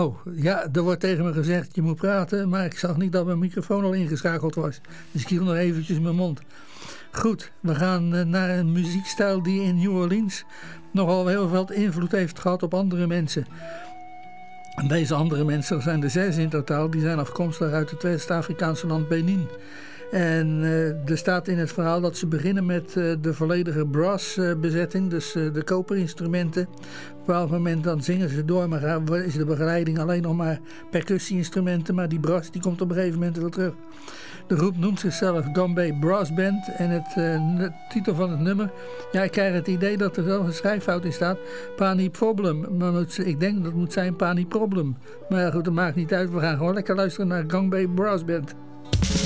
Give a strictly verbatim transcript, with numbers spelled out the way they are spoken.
Oh, ja, er wordt tegen me gezegd, je moet praten, maar ik zag niet dat mijn microfoon al ingeschakeld was. Dus ik hield nog eventjes mijn mond. Goed, we gaan uh, naar een muziekstijl die in New Orleans nogal heel veel invloed heeft gehad op andere mensen. En deze andere mensen, er zijn er zes in totaal, die zijn afkomstig uit het West-Afrikaanse land Benin. En uh, er staat in het verhaal dat ze beginnen met uh, de volledige brass-bezetting, uh, dus uh, de koperinstrumenten. Op een bepaald moment dan zingen ze door, maar is de begeleiding alleen nog maar percussie-instrumenten, maar die brass die komt op een gegeven moment weer terug. De groep noemt zichzelf Gambé Brass Band en het uh, titel van het nummer, ja, ik krijg het idee dat er wel een schrijffout in staat, Pani Problem. Maar ik denk dat het moet zijn Pani Problem. Maar ja, goed, dat maakt niet uit, we gaan gewoon lekker luisteren naar Gambé Brass Band.